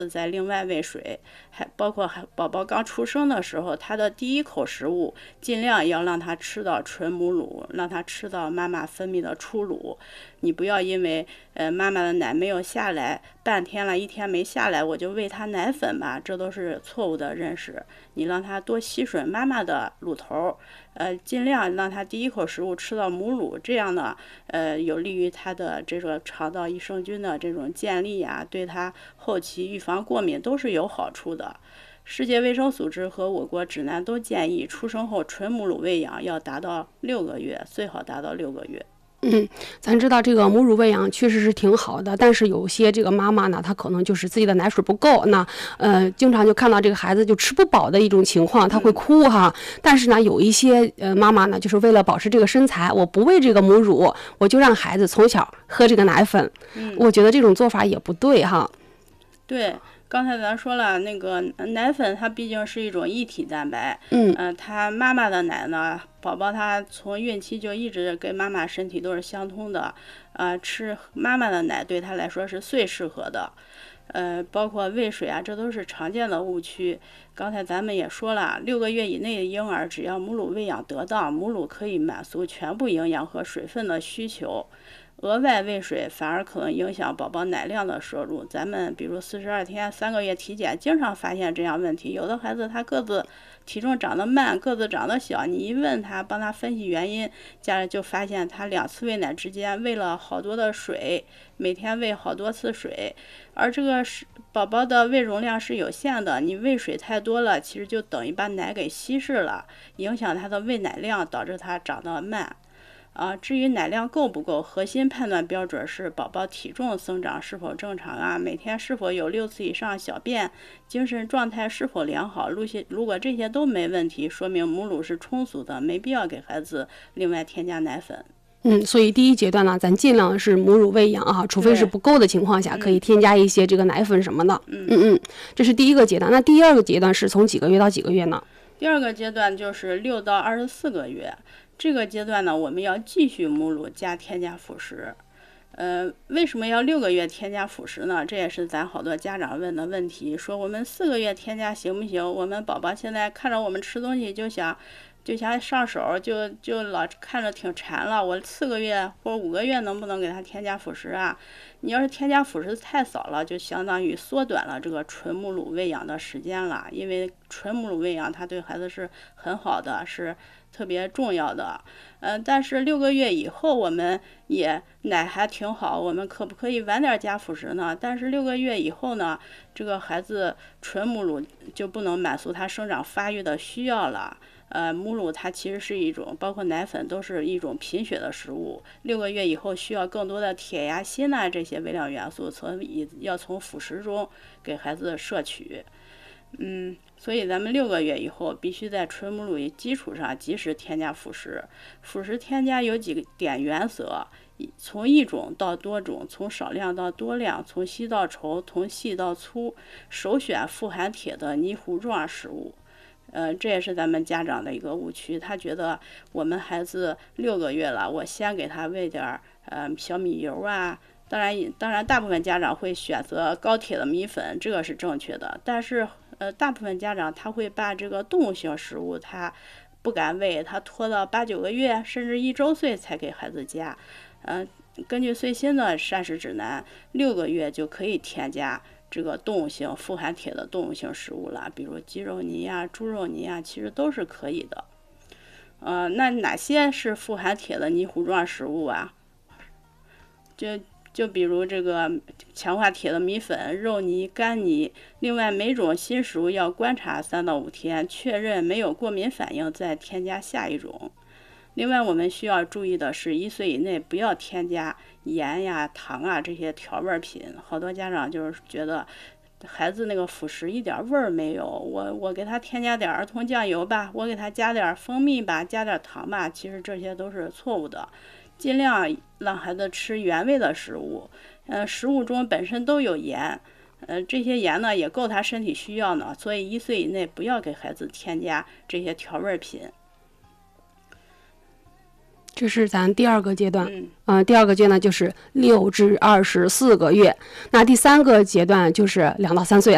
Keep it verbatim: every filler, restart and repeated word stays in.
再另外喂水，还包括宝宝刚出生的时候，他的第一口食物尽量要让他吃到纯母乳，让他吃到妈妈分泌的初乳。你不要因为呃妈妈的奶没有下来，半天了一天没下来，我就喂他奶粉吧，这都是错误的认识。你让他多吸吮妈妈的乳头，呃，尽量让他第一口食物吃到母乳，这样呢，呃，有利于他的这个肠道益生菌的这种建立啊，对他后期预防过敏都是有好处的。世界卫生组织和我国指南都建议，出生后纯母乳喂养要达到六个月，最好达到六个月。 嗯，咱知道这个母乳喂养确实是挺好的，但是有些这个妈妈呢，她可能就是自己的奶水不够，那呃，经常就看到这个孩子就吃不饱的一种情况，他会哭哈。但是呢，有一些呃妈妈呢，就是为了保持这个身材，我不喂这个母乳，我就让孩子从小喝这个奶粉。 嗯， 我觉得这种做法也不对哈。 对。刚才咱说了，那个奶粉它毕竟是一种一体蛋白， 嗯， 呃，它妈妈的奶呢，宝宝他从孕期就一直跟妈妈身体都是相通的，呃，吃妈妈的奶对他来说是最适合的，呃，包括喂水啊，这都是常见的误区。刚才咱们也说了，六个月以内的婴儿，只要母乳喂养得当，母乳可以满足全部营养和水分的需求。额外喂水反而可能影响宝宝奶量的摄入。咱们比如四十二天、三个月体检，经常发现这样问题。有的孩子他个子、体重长得慢，个子长得小，你一问他，帮他分析原因，家人就发现他两次喂奶之间喂了好多的水，每天喂好多次水，而这个是宝宝的胃容量是有限的，你喂水太多了，其实就等于把奶给稀释了，影响他的喂奶量，导致他长得慢。啊，至于奶量够不够，核心判断标准是宝宝体重增长是否正常啊，每天是否有六次以上小便，精神状态是否良好。如果这些都没问题，说明母乳是充足的，没必要给孩子另外添加奶粉。 嗯，所以第一阶段呢，咱尽量是母乳喂养啊，除非是不够的情况下，可以添加一些这个奶粉什么的。 嗯嗯嗯，这是第一个阶段。那第二个阶段是从几个月到几个月呢？ 第二个阶段就是六到二十四个月。这个阶段呢，我们要继续母乳加添加辅食。呃，为什么要六个月添加辅食呢？这也是咱好多家长问的问题，说我们四个月添加行不行？我们宝宝现在看着我们吃东西就想就想上手，就就老看着挺馋了，我四个月或者五个月能不能给他添加辅食啊？你要是添加辅食太少了，就相当于缩短了这个纯母乳喂养的时间了，因为纯母乳喂养它对孩子是很好的，是特别重要的。嗯、呃，但是六个月以后我们也奶还挺好，我们可不可以晚点加辅食呢？但是六个月以后呢，这个孩子纯母乳就不能满足他生长发育的需要了。呃，母乳它其实是一种，包括奶粉都是一种贫血的食物。六个月以后需要更多的铁呀、锌呐这些微量元素，所以要从辅食中给孩子摄取。嗯，所以咱们六个月以后必须在纯母乳基础上及时添加辅食。辅食添加有几个点原则：从一种到多种，从少量到多量，从稀到稠，从细到粗。首选富含铁的泥糊状食物。呃，这也是咱们家长的一个误区，他觉得我们孩子六个月了，我先给他喂点呃小米油啊。当然，当然，大部分家长会选择高铁的米粉，这个是正确的。但是，呃，大部分家长他会把这个动物性食物他不敢喂，他拖到八九个月甚至一周岁才给孩子加。嗯、呃，根据最新的膳食指南，六个月就可以添加这个动物性富含铁的动物性食物了，比如鸡肉泥啊、猪肉泥啊，其实都是可以的。呃，那哪些是富含铁的泥糊状食物啊？就就比如这个强化铁的米粉、肉泥、干泥。另外，每种新食物要观察三到五天，确认没有过敏反应，再添加下一种。另外，我们需要注意的是，一岁以内不要添加盐呀、糖啊这些调味品。好多家长就是觉得孩子那个辅食一点味儿没有，我我给他添加点儿童酱油吧，我给他加点蜂蜜吧，加点糖吧，其实这些都是错误的。尽量让孩子吃原味的食物，呃，食物中本身都有盐，呃，这些盐呢也够他身体需要呢，所以一岁以内不要给孩子添加这些调味品。 这是咱第二个阶段， 嗯， 呃，第二个阶段就是六至二十四个月，那第三个阶段就是两到三岁了。